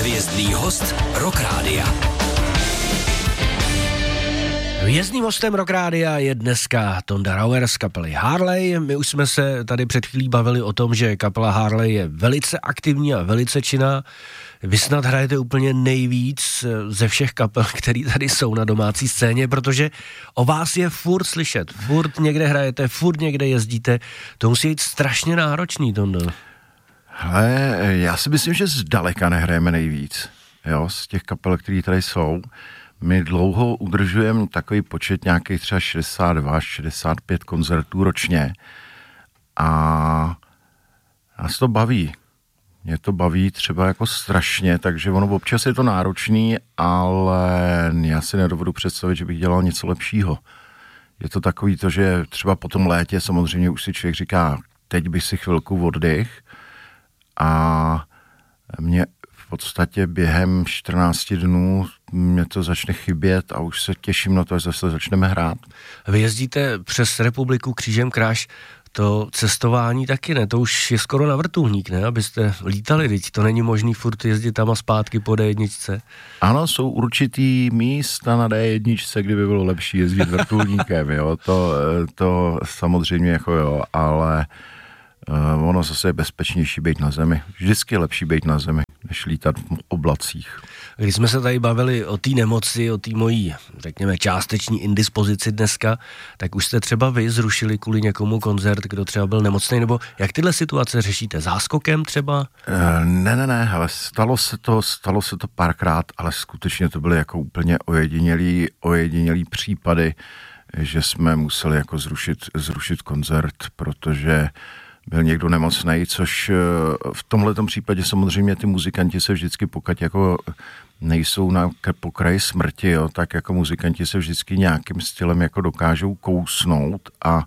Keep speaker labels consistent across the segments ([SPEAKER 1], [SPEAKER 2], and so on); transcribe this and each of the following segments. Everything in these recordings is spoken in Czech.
[SPEAKER 1] Hvězdný host Rock Rádia.
[SPEAKER 2] Hvězdným hostem Rock Rádia je dneska Tonda Rauer z kapely Harley. My už jsme se tady před chvílí bavili o tom, že kapela Harley je velice aktivní a velice činná. Vy snad hrajete úplně nejvíc ze všech kapel, které tady jsou na domácí scéně, protože o vás je furt slyšet. Furt někde hrajete, furt někde jezdíte. To musí být strašně náročný, Tondo.
[SPEAKER 3] Hele, já si myslím, že zdaleka nehrajeme nejvíc, jo, z těch kapel, které tady jsou. My dlouho udržujeme takový počet nějakých třeba 62-65 koncertů ročně a nás to baví. Mě to baví třeba jako strašně, takže ono občas je to náročný, ale já si nedovedu představit, že bych dělal něco lepšího. Je to takový to, že třeba po tom létě samozřejmě už si člověk říká, teď bych si chvilku oddych a mě v podstatě během 14 dnů mě to začne chybět a už se těším na to, až zase začneme hrát.
[SPEAKER 2] Vy jezdíte přes republiku křížem kráž, to cestování taky ne, to už je skoro na vrtulník, ne, abyste lítali, teď to není možný furt jezdit tam a zpátky po D1.
[SPEAKER 3] Ano, jsou určitý místa na D1, kdyby bylo lepší jezdit vrtulníkem, jo, to samozřejmě jako jo, ale ono zase je bezpečnější být na zemi. Vždycky je lepší být na zemi, než lítat v oblacích.
[SPEAKER 2] Když jsme se tady bavili o té nemoci, o té mojí, řekněme, částeční indispozici dneska, tak už jste třeba vy zrušili kvůli někomu koncert, kdo třeba byl nemocný, nebo jak tyhle situace řešíte? Záskokem třeba?
[SPEAKER 3] Ne, hele, stalo se to párkrát, ale skutečně to byly jako úplně ojedinělý případy, že jsme museli jako zrušit koncert, protože byl někdo nemocnej, což v tomhletom případě samozřejmě ty muzikanti se vždycky, pokud jako nejsou na pokraji smrti, jo, tak jako muzikanti se vždycky nějakým stylem jako dokážou kousnout a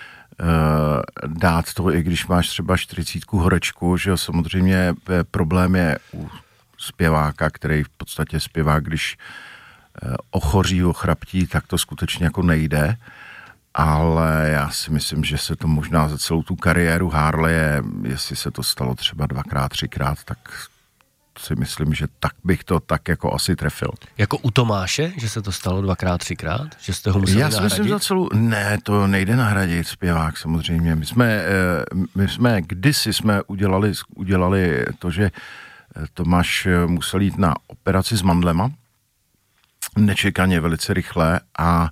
[SPEAKER 3] dát to, i když máš třeba 40 horečku, že jo, samozřejmě problém je u zpěváka, který v podstatě zpěvá, když ochoří, ochraptí, tak to skutečně jako nejde. Ale já si myslím, že se to možná za celou tu kariéru Harleje, jestli se to stalo třeba 2x, 3x, tak si myslím, že tak bych to tak jako asi trefil.
[SPEAKER 2] Jako u Tomáše, že se to stalo 2x, 3x? Že jste ho museli nahradit?
[SPEAKER 3] Já si myslím za celou... Ne, to nejde nahradit zpěvák samozřejmě. My jsme kdysi udělali to, že Tomáš musel jít na operaci s mandlema, nečekaně, velice rychle a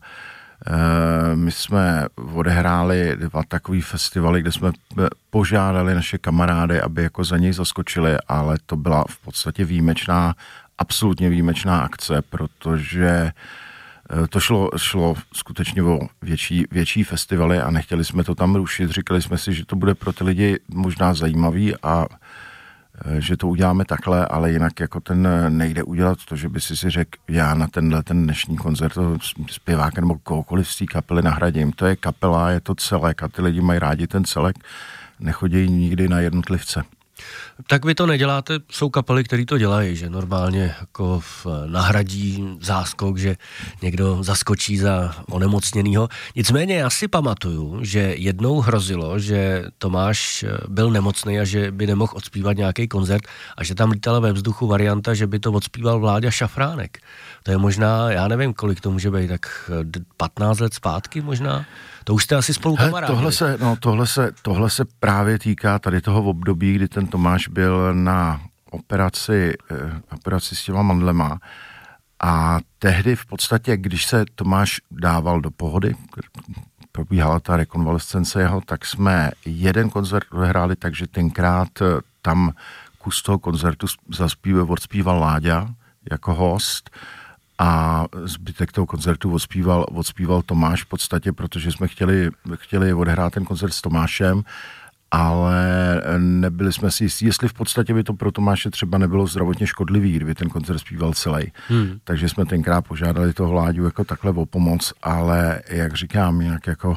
[SPEAKER 3] my jsme odehráli 2 takový festivaly, kde jsme požádali naše kamarády, aby jako za něj zaskočili, ale to byla v podstatě absolutně výjimečná akce, protože to šlo skutečně o větší festivaly a nechtěli jsme to tam rušit. Říkali jsme si, že to bude pro ty lidi možná zajímavý a že to uděláme takhle, ale jinak jako ten nejde udělat to, že by si řekl, já na ten dnešní koncert zpěváka nebo kohokoliv z té kapely nahradím. To je kapela, je to celek a ty lidi mají rádi ten celek, nechodí nikdy na jednotlivce.
[SPEAKER 2] Tak vy to neděláte, jsou kapely, které to dělají, že normálně jako nahradí záskok, že někdo zaskočí za onemocněnýho. Nicméně já si pamatuju, že jednou hrozilo, že Tomáš byl nemocný a že by nemohl odspívat nějaký koncert a že tam lítala ve vzduchu varianta, že by to odspíval Vláďa Šafránek. To je možná, já nevím, kolik to může být, tak 15 let zpátky možná? To už jste asi spolu kamarádi.
[SPEAKER 3] Tohle se právě týká tady toho období, kdy ten Tomáš byl na operaci s těma mandlema a tehdy v podstatě, když se Tomáš dával do pohody, probíhala ta rekonvalescence jeho, tak jsme jeden koncert odehráli, takže tenkrát tam kus toho koncertu odspíval Láďa jako host a zbytek toho koncertu odspíval Tomáš v podstatě, protože jsme chtěli odehrát ten koncert s Tomášem, ale nebyli jsme si jistí, jestli v podstatě by to pro Tomáše třeba nebylo zdravotně škodlivý, kdyby ten koncert zpíval celý. Takže jsme tenkrát požádali toho Láďu jako takhle o pomoc, ale jak říkám, jinak jako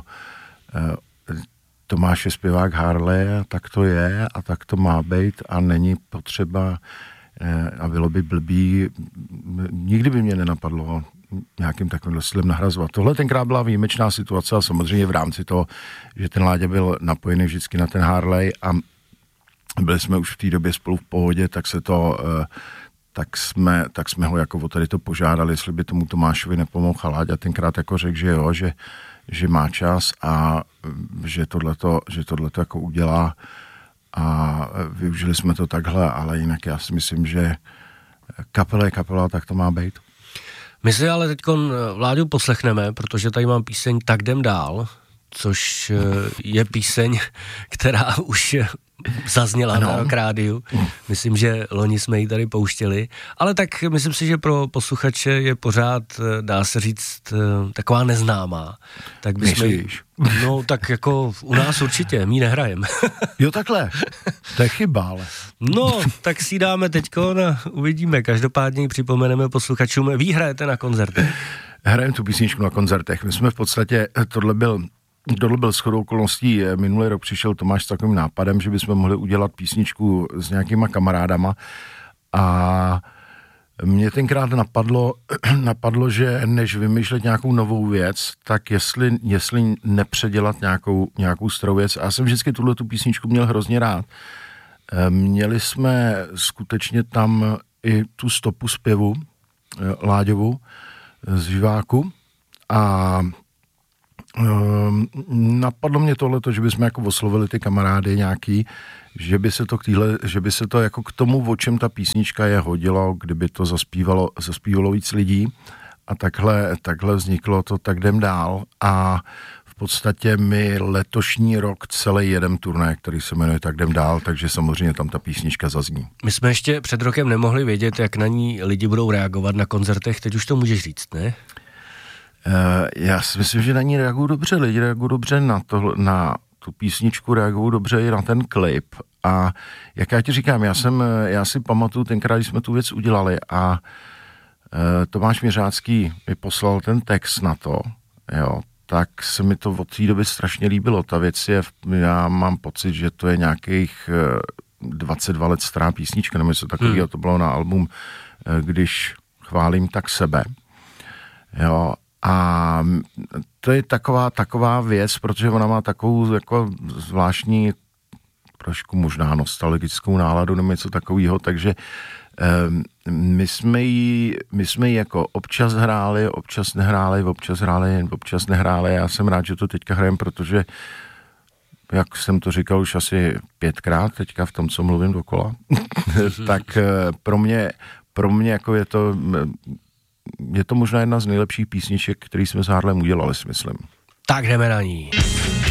[SPEAKER 3] Tomáš je zpěvák Harley, tak to je a tak to má být a není potřeba a bylo by blbý, nikdy by mě nenapadlo nějakým takovým stylem nahrazovat. Tohle tenkrát byla výjimečná situace a samozřejmě v rámci toho, že ten Láďa byl napojený vždycky na ten Harley a byli jsme už v té době spolu v pohodě, tak se to tak jsme ho jako o tady to požádali, jestli by tomu Tomášovi nepomohl a Láďa tenkrát jako řekl, že jo, že má čas a že tohleto jako udělá a využili jsme to takhle, ale jinak já si myslím, že kapela je kapela, tak to má být.
[SPEAKER 2] My si ale teďkon Vláďu poslechneme, protože tady mám píseň Tak jdem dál, což je píseň, která už zazněla na Rock Rádiu. Myslím, že loni jsme ji tady pouštěli, ale tak myslím si, že pro posluchače je pořád, dá se říct, taková neznámá. Tak bychom no tak jako u nás určitě, my nehrajeme.
[SPEAKER 3] Jo takhle, to je chyba, ale.
[SPEAKER 2] No, tak si dáme teďko a uvidíme. Každopádně ji připomeneme posluchačům. Vy hrajete na koncertech?
[SPEAKER 3] Hrajeme tu písničku na koncertech. My jsme v podstatě, tohle byl shodou okolností, minulý rok přišel Tomáš s takovým nápadem, že bychom mohli udělat písničku s nějakýma kamarádama a mě tenkrát napadlo, že než vymýšlet nějakou novou věc, tak jestli nepředělat nějakou starou věc. A já jsem vždycky tu písničku měl hrozně rád. Měli jsme skutečně tam i tu stopu zpěvu Láďovu z Živáku a napadlo mě tohleto, že bychom jako oslovili ty kamarády nějaký, že by se to jako k tomu, o čem ta písnička je, hodilo, kdyby to zaspívalo víc lidí a takhle vzniklo to Tak jdem dál a v podstatě my letošní rok celý jedem turné, který se jmenuje Tak jdem dál, takže samozřejmě tam ta písnička zazní.
[SPEAKER 2] My jsme ještě před rokem nemohli vědět, jak na ní lidi budou reagovat na koncertech, teď už to můžeš říct, ne?
[SPEAKER 3] Já si myslím, že na ní reagují dobře, lidi reagují dobře na tu písničku, reagují dobře i na ten klip a jak já ti říkám, já si pamatuju tenkrát, když jsme tu věc udělali a Tomáš Měřácký mi poslal ten text na to, jo, tak se mi to od té doby strašně líbilo. Ta věc je, já mám pocit, že to je nějakých 22 let stará písnička, nebo něco takového, to bylo na album Když chválím tak sebe, jo. A to je taková věc, protože ona má takovou jako zvláštní, trošku možná nostalgickou náladu nebo něco takového, takže my jsme ji jako občas hráli, občas nehráli, občas nehráli. Já jsem rád, že to teďka hrajeme, protože jak jsem to říkal už asi 5krát teďka v tom, co mluvím dokola, tak pro mě jako je to možná jedna z nejlepších písniček, který jsme s Harlem udělali, si myslím.
[SPEAKER 2] Tak jdeme na ní.